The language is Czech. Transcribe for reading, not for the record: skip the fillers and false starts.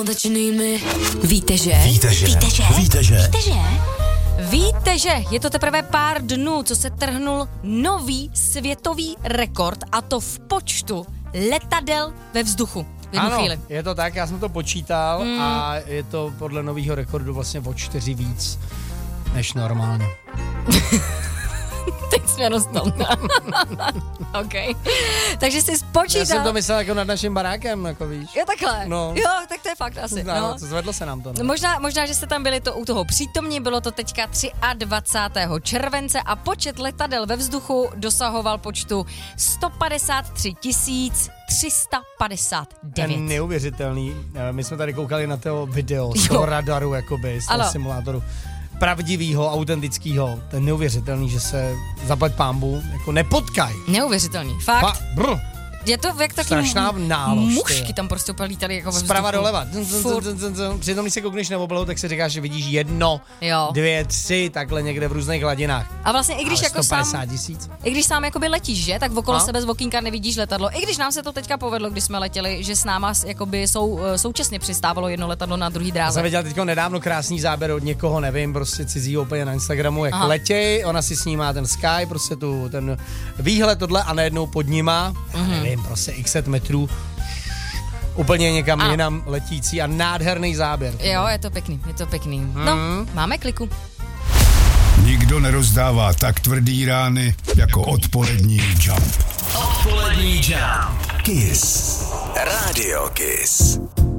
Víte, že? Víte, že je to teprve pár dnů, co se trhnul nový světový rekord, a to v počtu letadel ve vzduchu. Ano, chvíli. je to tak, já jsem to počítal a je to podle nového rekordu vlastně o 4 víc než normálně. Teď jsme dostal. OK. Takže jsi spočítal. Já jsem to myslel jako nad naším barákem, jako víš. Jo, takhle. No. Jo, tak to je fakt asi. No. Zvedlo se nám to. No. Možná, že jste tam byli u toho přítomní, bylo to teďka 23. července a počet letadel ve vzduchu dosahoval počtu 153 359. Neuvěřitelný. My jsme tady koukali na to video z toho radaru, jakoby, z toho simulátoru. Pravdivýho, autentického. To je neuvěřitelný, že se zaplať pánbu jako nepotkají. Neuvěřitelný. Fakt. Je to jak taky mušky tam prostě úplně lítali jako ve vzduchu. Zprava doleva. Přitom, když se koukneš na oblohu, tak si říkáš, že vidíš 1, 2, 3, takhle někde v různých hladinách. A vlastně i když jako 150 000. I když sám jakoby letíš, že? Tak okolo sebe z okýnka nevidíš letadlo. I když nám se to teďka povedlo, když jsme letěli, že s náma jakoby současně přistávalo jedno letadlo na druhý dráze. Jsem viděl teďko nedávno krásný záběr od někoho, nevím, prostě cizího úplně na Instagramu, jak letěj, ona si snímá ten sky, prostě ten výhled tohle a najednou pod nima, nevím, prostě x metrů, úplně někam jinam letící a nádherný záběr. Jo, je to pěkný. No, máme kliku. Nikdo nerozdává tak tvrdý rány jako odpolední Jump. Odpolední Jump. Kiss. Radio Kiss.